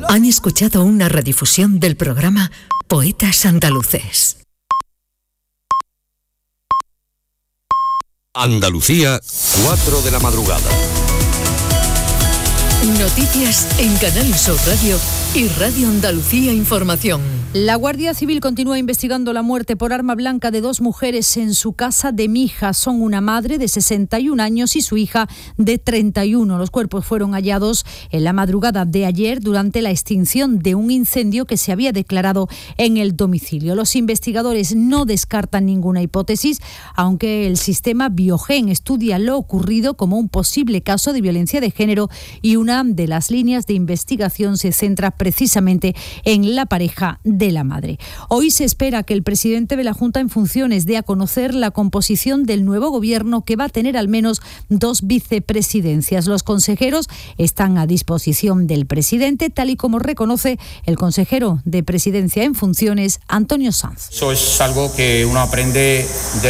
Han escuchado una redifusión del programa Poetas Andaluces. Andalucía, 4 de la madrugada. Noticias en Canal Sur Radio y Radio Andalucía Información. La Guardia Civil continúa investigando la muerte por arma blanca de 2 mujeres en su casa de Mijas. Son una madre de 61 años y su hija de 31. Los cuerpos fueron hallados en la madrugada de ayer durante la extinción de un incendio que se había declarado en el domicilio. Los investigadores no descartan ninguna hipótesis, aunque el sistema Biogen estudia lo ocurrido como un posible caso de violencia de género, y una de las líneas de investigación se centra precisamente en la pareja de la madre. Hoy se espera que el presidente de la Junta en funciones dé a conocer la composición del nuevo gobierno, que va a tener al menos 2 vicepresidencias. Los consejeros están a disposición del presidente, tal y como reconoce el consejero de Presidencia en funciones, Antonio Sanz. Eso es algo que uno aprende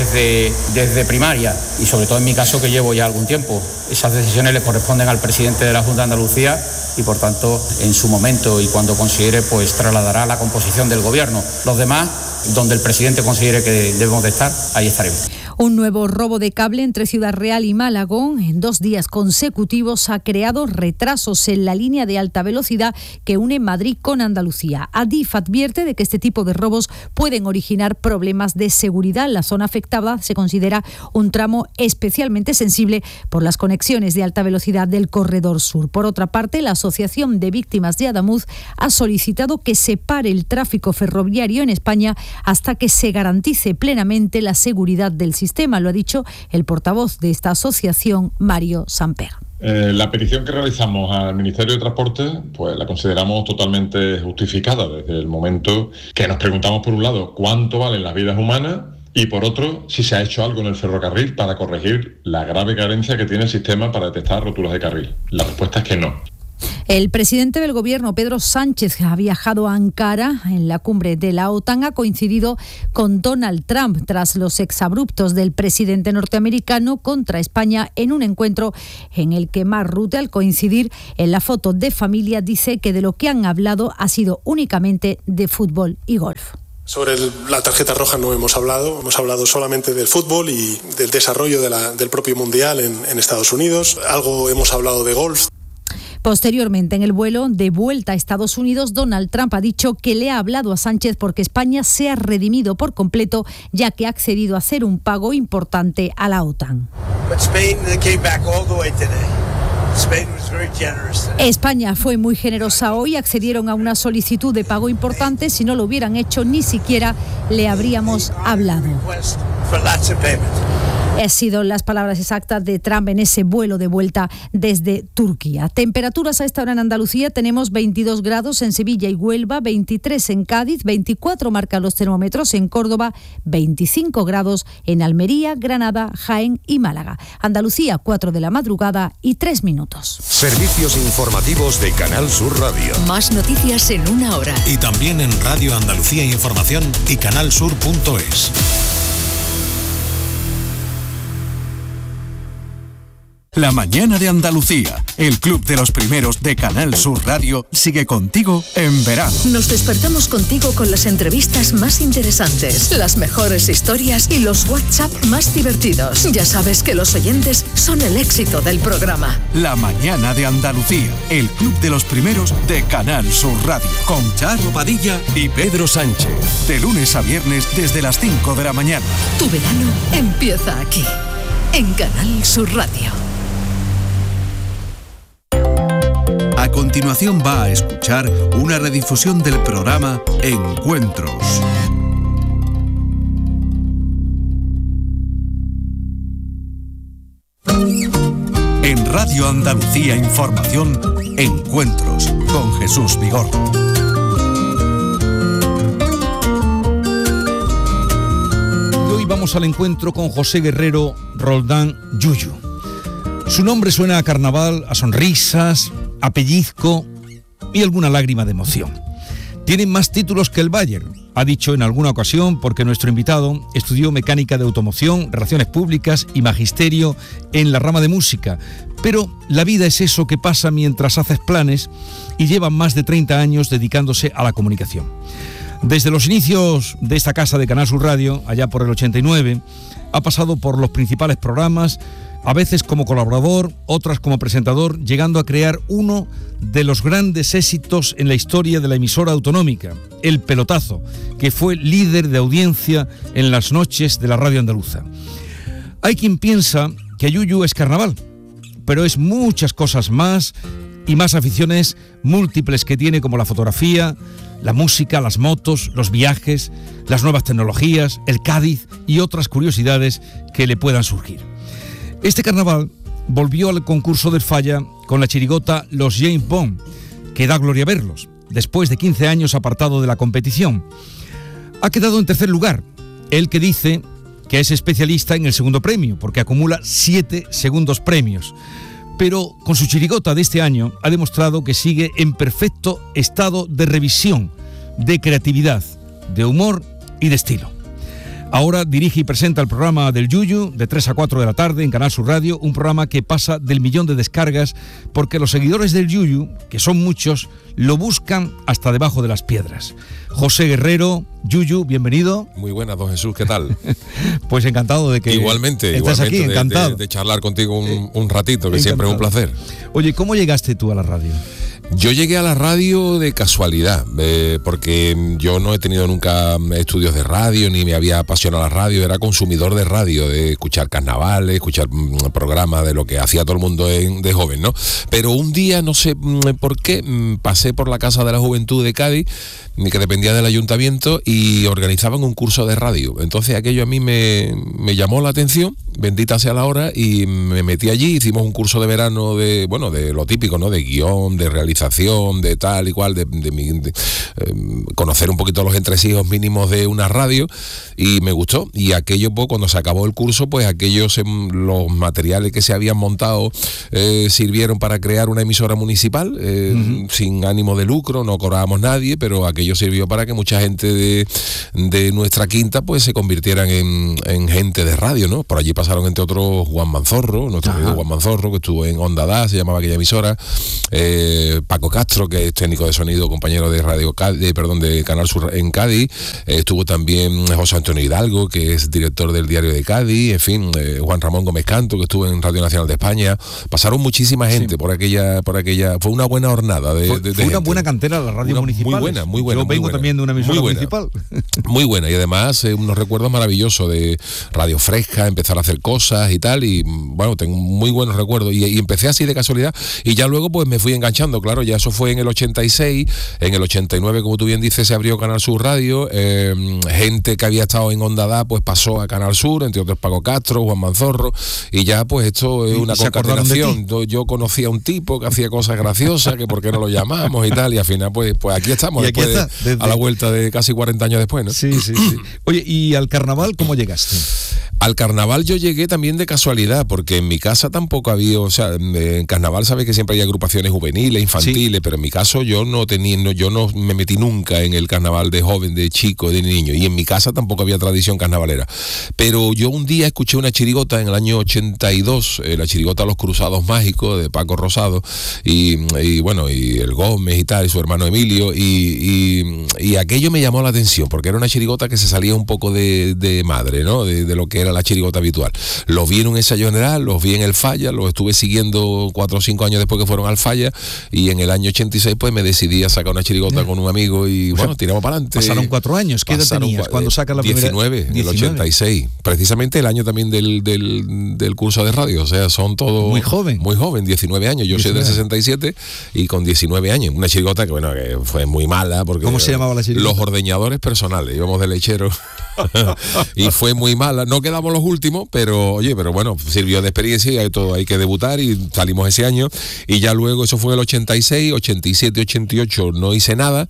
desde primaria, y sobre todo en mi caso, que llevo ya algún tiempo. Esas decisiones le corresponden al presidente de la Junta de Andalucía y, por tanto, en su momento y cuando considere, pues trasladará la composición del gobierno. Los demás, donde el presidente considere que debemos de estar, ahí estaremos. Un nuevo robo de cable entre Ciudad Real y Malagón en 2 días consecutivos ha creado retrasos en la línea de alta velocidad que une Madrid con Andalucía. Adif advierte de que este tipo de robos pueden originar problemas de seguridad. La zona afectada se considera un tramo especialmente sensible por las conexiones de alta velocidad del Corredor Sur. Por otra parte, la Asociación de Víctimas de Adamuz ha solicitado que se pare el tráfico ferroviario en España hasta que se garantice plenamente la seguridad del sistema. Lo ha dicho el portavoz de esta asociación, Mario Samper. La petición que realizamos al Ministerio de Transporte, pues la consideramos totalmente justificada desde el momento que nos preguntamos, por un lado, cuánto valen las vidas humanas, y por otro, si se ha hecho algo en el ferrocarril para corregir la grave carencia que tiene el sistema para detectar roturas de carril. La respuesta es que no. El presidente del Gobierno, Pedro Sánchez, ha viajado a Ankara en la cumbre de la OTAN. Ha coincidido con Donald Trump tras los exabruptos del presidente norteamericano contra España en un encuentro en el que Mark Rutte, al coincidir en la foto de familia, dice que de lo que han hablado ha sido únicamente de fútbol y golf. Sobre la tarjeta roja no hemos hablado solamente del fútbol y del desarrollo del propio Mundial en Estados Unidos. Algo hemos hablado de golf. Posteriormente, en el vuelo de vuelta a Estados Unidos, Donald Trump ha dicho que le ha hablado a Sánchez porque España se ha redimido por completo, ya que ha accedido a hacer un pago importante a la OTAN. España fue muy generosa hoy, accedieron a una solicitud de pago importante. Si no lo hubieran hecho, ni siquiera le habríamos hablado. Han sido las palabras exactas de Trump en ese vuelo de vuelta desde Turquía. Temperaturas a esta hora en Andalucía: tenemos 22 grados en Sevilla y Huelva, 23 en Cádiz, 24 marcan los termómetros en Córdoba, 25 grados en Almería, Granada, Jaén y Málaga. Andalucía, 4 de la madrugada y 3 minutos. Servicios informativos de Canal Sur Radio. Más noticias en 1 hora. Y también en Radio Andalucía Información y canalsur.es. La mañana de Andalucía, el club de los primeros de Canal Sur Radio, sigue contigo en verano. Nos despertamos contigo con las entrevistas más interesantes, las mejores historias y los WhatsApp más divertidos. Ya sabes que los oyentes son el éxito del programa. La mañana de Andalucía, el club de los primeros de Canal Sur Radio, con Charo Padilla y Pedro Sánchez. De lunes a viernes desde las 5 de la mañana. Tu verano empieza aquí, en Canal Sur Radio. A continuación va a escuchar una redifusión del programa Encuentros. En Radio Andalucía Información, Encuentros con Jesús Vigorra. Hoy vamos al encuentro con José Guerrero Roldán Yuyu. Su nombre suena a carnaval, a sonrisas, a pellizco y alguna lágrima de emoción. Tiene más títulos que el Bayern, ha dicho en alguna ocasión, porque nuestro invitado estudió mecánica de automoción, relaciones públicas y magisterio en la rama de música. Pero la vida es eso que pasa mientras haces planes, y lleva más de 30 años dedicándose a la comunicación. Desde los inicios de esta casa de Canal Sur Radio, allá por el 89, ha pasado por los principales programas, a veces como colaborador, otras como presentador, llegando a crear uno de los grandes éxitos en la historia de la emisora autonómica, El Pelotazo, que fue líder de audiencia en las noches de la radio andaluza. Hay quien piensa que Yuyu es carnaval, pero es muchas cosas más y más aficiones múltiples que tiene, como la fotografía, la música, las motos, los viajes, las nuevas tecnologías, el Cádiz y otras curiosidades que le puedan surgir. Este carnaval volvió al concurso del Falla con la chirigota Los James Bond, que da gloria verlos, después de 15 años apartado de la competición. Ha quedado en tercer lugar, él que dice que es especialista en el segundo premio, porque acumula 7 segundos premios. Pero con su chirigota de este año ha demostrado que sigue en perfecto estado de revisión, de creatividad, de humor y de estilo. Ahora dirige y presenta el programa del Yuyu de 3 a 4 de la tarde en Canal Sur Radio, un programa que pasa del 1.000.000 de descargas porque los seguidores del Yuyu, que son muchos, lo buscan hasta debajo de las piedras. José Guerrero, Yuyu, bienvenido. Muy buenas, don Jesús, ¿qué tal? Pues encantado de que estés aquí, encantado de charlar contigo un ratito, que siempre es un placer. Oye, ¿cómo llegaste tú a la radio? Yo llegué a la radio de casualidad, porque yo no he tenido nunca estudios de radio, ni me había apasionado la radio, era consumidor de radio, de escuchar carnavales, escuchar programas de lo que hacía todo el mundo de joven, ¿no? Pero un día, no sé por qué, pasé por la Casa de la Juventud de Cádiz, que dependía del ayuntamiento, y organizaban un curso de radio. Entonces aquello a mí me llamó la atención, bendita sea la hora, y me metí allí. Hicimos un curso de verano de lo típico, ¿no? De guión, de realización, de tal y cual, de conocer un poquito los entresijos mínimos de una radio, y me gustó. Y aquello, pues, cuando se acabó el curso, pues los materiales que se habían montado sirvieron para crear una emisora municipal, sin ánimo de lucro, no cobrábamos nadie, pero aquello sirvió para que mucha gente de nuestra quinta pues se convirtieran en gente de radio, ¿no? Por allí pasaron entre otros Juan Manzorro, nuestro querido Juan Manzorro, que estuvo en Onda Da, se llamaba aquella emisora, Paco Castro, que es técnico de sonido, compañero de Radio Cádiz, de Canal Sur en Cádiz, estuvo también José Antonio Hidalgo, que es director del Diario de Cádiz, en fin, Juan Ramón Gómez Canto, que estuvo en Radio Nacional de España. Pasaron muchísima gente por aquella, fue una buena hornada de fue gente. Una buena cantera la radio municipal. Muy buena. Yo vengo también de una emisora municipal. Muy buena, y además unos recuerdos maravillosos de Radio Fresca, empezar a hacer cosas y tal, y bueno, tengo muy buenos recuerdos, y empecé así de casualidad, y ya luego pues me fui enganchando, claro, ya eso fue en el 86, en el 89, como tú bien dices, se abrió Canal Sur Radio, gente que había estado en Onda Da pues pasó a Canal Sur, entre otros Paco Castro, Juan Manzorro, y ya pues esto es una concatenación. Yo conocía a un tipo que hacía cosas graciosas, que por qué no lo llamamos y tal, y al final pues aquí estamos, después a la vuelta de casi 40 años después, ¿no? Sí. Oye, ¿y al carnaval cómo llegaste? Al carnaval yo llegué también de casualidad, porque en mi casa tampoco había, o sea, en carnaval sabes que siempre hay agrupaciones juveniles, infantiles, pero en mi caso yo no me metí nunca en el carnaval de joven, de chico, de niño, y en mi casa tampoco había tradición carnavalera. Pero yo un día escuché una chirigota en el año 82, la chirigota Los Cruzados Mágicos de Paco Rosado, y el Gómez y tal, y su hermano Emilio, y aquello me llamó la atención, porque era una chirigota que se salía un poco de madre, ¿no? De lo que era la chirigota habitual. Los vi en un ensayo general, los vi en el Falla, los estuve siguiendo 4 o 5 años después que fueron al Falla, y en el año 86 pues me decidí a sacar una chirigota con un amigo, y bueno, tiramos para adelante. Pasaron 4 años, ¿qué edad tenías cuando sacas la primera? 19, en el 86, precisamente el año también del curso de radio, o sea, son todos... Muy joven, 19 años, yo soy del 67, y con 19 años, una chirigota que fue muy mala, porque... ¿Cómo se llamaba la chirigota? Los ordeñadores personales, íbamos de lechero, y fue muy mala, no quedaba éramos los últimos, pero bueno, sirvió de experiencia y hay que debutar y salimos ese año. Y ya luego, eso fue el 86, 87, 88 no hice nada.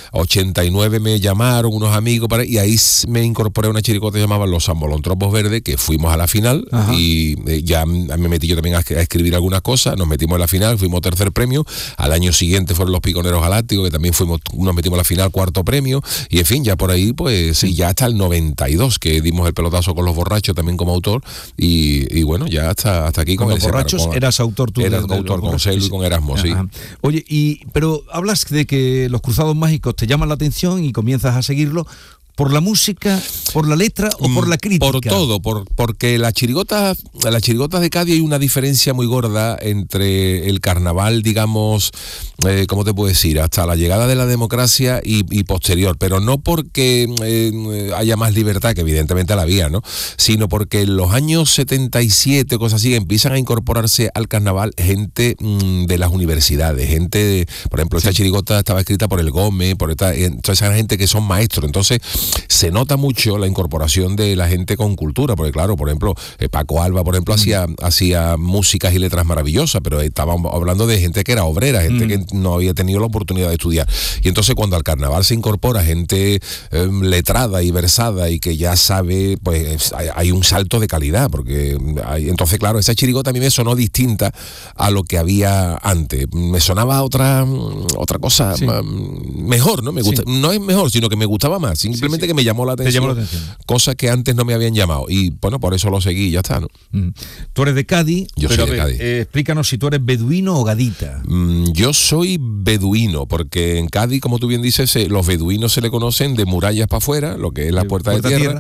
89 me llamaron unos amigos y ahí me incorporé a una chirigota que se llamaba Los Zambolontropos Verdes, que fuimos a la final. Ajá. Y ya me metí yo también a escribir algunas cosas, nos metimos en la final, fuimos tercer premio. Al año siguiente fueron Los Piconeros Galácticos, que también nos metimos a la final, cuarto premio. Y en fin, ya por ahí, pues, y ya hasta el 92, que dimos el pelotazo con Los Borrachos también como autor. Y bueno, ya hasta aquí con Los Borrachos eras autor tú. Eras autor con Celu y con Erasmo, sí. Oye, pero hablas de que Los Cruzados Mágicos te llaman la atención y comienzas a seguirlo. ¿Por la música, por la letra o por la crítica? Por todo, porque las chirigotas de Cádiz hay una diferencia muy gorda entre el carnaval, digamos, ¿cómo te puedo decir? Hasta la llegada de la democracia y posterior, pero no porque haya más libertad, que evidentemente la había, ¿no? Sino porque en los años 77, cosas así, empiezan a incorporarse al carnaval gente de las universidades, gente, por ejemplo, esta chirigota estaba escrita por el Gómez, toda esa gente que son maestros, entonces se nota mucho la incorporación de la gente con cultura, porque claro, por ejemplo, Paco Alba, por ejemplo, hacía músicas y letras maravillosas, pero estábamos hablando de gente que era obrera, gente que no había tenido la oportunidad de estudiar. Y entonces cuando al carnaval se incorpora gente letrada y versada y que ya sabe, pues hay un salto de calidad, porque entonces claro, esa chirigota a mí me sonó distinta a lo que había antes. Me sonaba otra cosa mejor, ¿no? Me gusta, no es mejor, sino que me gustaba más, simplemente que me llamó la atención, cosas que antes no me habían llamado, y bueno, por eso lo seguí y ya está, ¿no? Tú eres de Cádiz. Yo soy de Cádiz. Explícanos si tú eres beduino o gadita. Yo soy beduino, porque en Cádiz, como tú bien dices, los beduinos se le conocen de murallas para afuera, lo que es la puerta de tierra.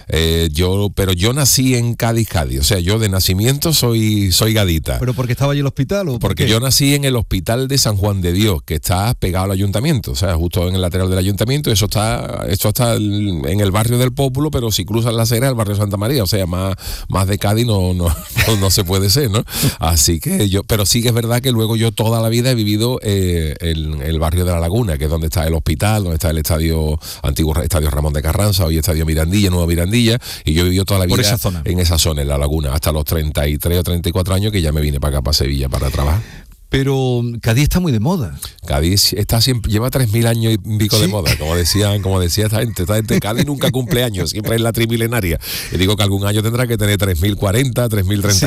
Pero yo nací en Cádiz, o sea, yo de nacimiento soy gadita. ¿Pero porque estaba allí el hospital o porque yo nací en el hospital de San Juan de Dios, que está pegado al ayuntamiento, o sea, justo en el lateral del ayuntamiento. Eso está en el barrio del Pópulo, pero si cruzas la acera, el barrio de Santa María, o sea, más de Cádiz no se puede ser, ¿no? Así que pero sí que es verdad que luego yo toda la vida he vivido en el barrio de La Laguna, que es donde está el hospital, donde está el antiguo estadio Ramón de Carranza, hoy estadio Mirandilla, Nuevo Mirandilla, y yo he vivido toda la vida en esa zona, en La Laguna, hasta los 33 o 34 años, que ya me vine para acá, para Sevilla, para trabajar. Pero Cádiz está muy de moda. Cádiz lleva 3.000 años y pico de moda, como decía esta gente. Cádiz nunca cumple años, siempre es la trimilenaria. Y digo que algún año tendrá que tener 3.040, 3.030.